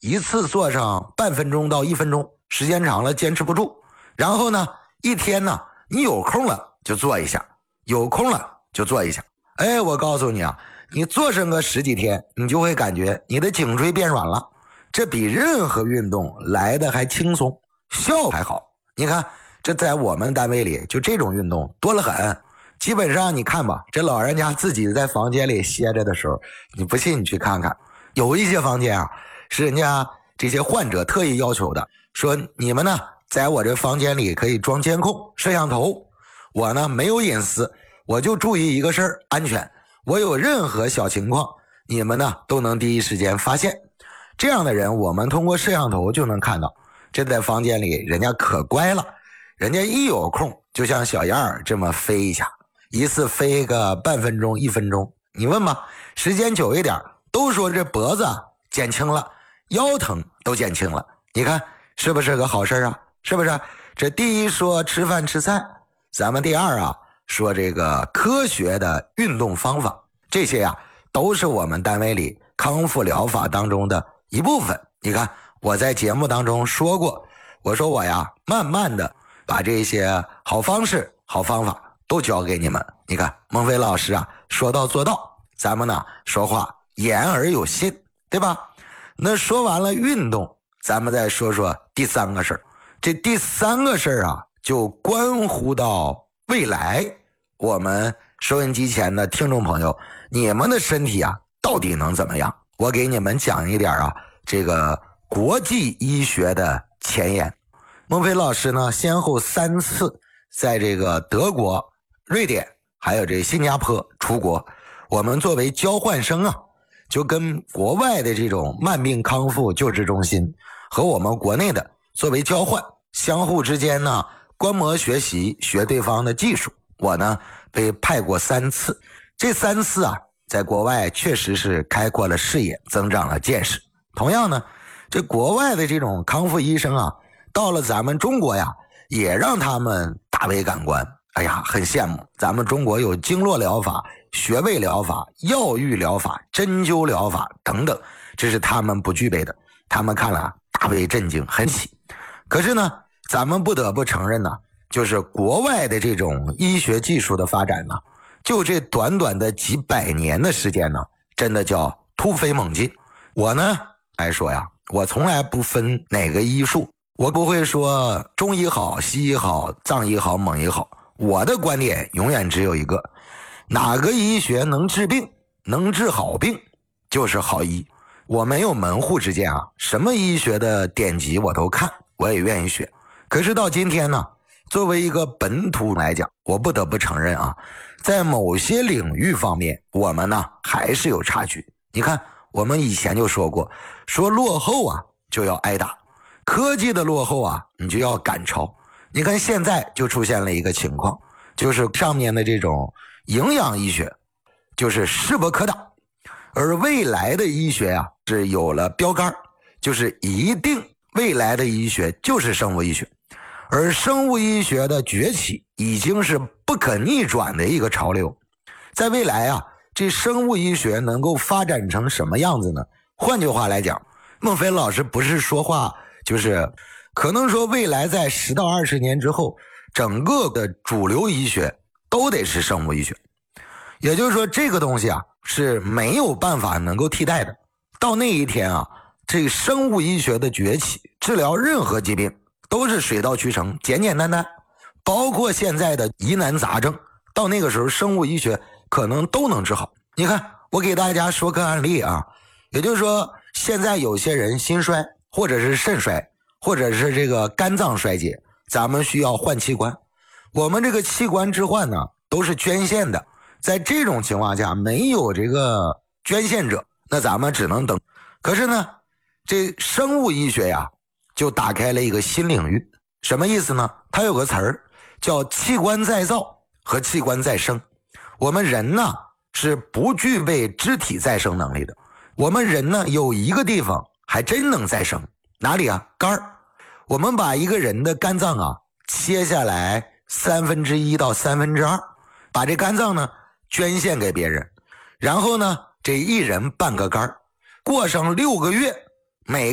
一次做上半分钟到1分钟，时间长了坚持不住。然后呢，一天呢，你有空了就做一下，有空了就做一下。哎，我告诉你啊，你做上个10几天，你就会感觉你的颈椎变软了，这比任何运动来的还轻松，效果还好。你看，这在我们单位里就这种运动多了很。基本上你看吧，这老人家自己在房间里歇着的时候，你不信你去看看，有一些房间啊是人家这些患者特意要求的，说你们呢在我这房间里可以装监控摄像头，我呢没有隐私，我就注意一个事儿，安全，我有任何小情况你们呢都能第一时间发现。这样的人我们通过摄像头就能看到，这在房间里人家可乖了，人家一有空就像小燕儿这么飞一下，一次飞个半分钟1分钟，你问吧，时间久一点都说这脖子减轻了，腰疼都减轻了，你看是不是个好事啊？是不是？这第一说吃饭吃菜，咱们第二啊说这个科学的运动方法，这些啊都是我们单位里康复疗法当中的一部分。你看我在节目当中说过，我说我呀慢慢的把这些好方式好方法都教给你们。你看孟非老师啊说到做到，咱们呢说话言而有信，对吧？那说完了运动，咱们再说说第3个事儿。这第3个事儿啊就关乎到未来我们收音机前的听众朋友，你们的身体啊到底能怎么样？我给你们讲一点啊这个国际医学的前沿。孟非老师呢先后3次在这个德国、瑞典还有这新加坡出国，我们作为交换生啊，就跟国外的这种慢病康复救治中心和我们国内的作为交换，相互之间呢观摩学习，学对方的技术。我呢被派过3次，这3次啊在国外确实是开阔了视野，增长了见识。同样呢，这国外的这种康复医生啊，到了咱们中国呀，也让他们大为感官。哎呀，很羡慕咱们中国有经络疗法、穴位疗法、药浴疗法、针灸疗法等等，这是他们不具备的。他们看了大为震惊，很喜。可是呢，咱们不得不承认呢，就是国外的这种医学技术的发展呢，就这短短的几百年的时间呢，真的叫突飞猛进。我呢来说呀，我从来不分哪个医术，我不会说中医好、西医好、藏医好、蒙医好，我的观点永远只有一个，哪个医学能治病、能治好病，就是好医。我没有门户之见啊，什么医学的典籍我都看，我也愿意学。可是到今天呢，作为一个本土来讲，我不得不承认啊，在某些领域方面，我们呢还是有差距。你看，我们以前就说过，说落后啊就要挨打，科技的落后啊你就要赶超。你看现在就出现了一个情况，就是上面的这种营养医学就是势不可挡，而未来的医学啊是有了标杆，就是一定未来的医学就是生物医学，而生物医学的崛起已经是不可逆转的一个潮流。在未来啊，这生物医学能够发展成什么样子呢？换句话来讲，孟非老师不是说话，就是可能说未来在10到20年之后，整个的主流医学都得是生物医学。也就是说，这个东西啊是没有办法能够替代的。到那一天啊，这个生物医学的崛起，治疗任何疾病都是水到渠成，简简单单，包括现在的疑难杂症，到那个时候生物医学可能都能治好。你看，我给大家说个案例啊，也就是说，现在有些人心衰，或者是肾衰，或者是这个肝脏衰竭，咱们需要换器官。我们这个器官置换呢，都是捐献的。在这种情况下，没有这个捐献者，那咱们只能等。可是呢，这生物医学呀，就打开了一个新领域。什么意思呢？它有个词儿叫器官再造和器官再生。我们人呢是不具备肢体再生能力的，我们人呢有一个地方还真能再生，哪里啊？肝儿。我们把一个人的肝脏啊切下来1/3到2/3，把这肝脏呢捐献给别人，然后呢这一人半个肝，过上6个月，每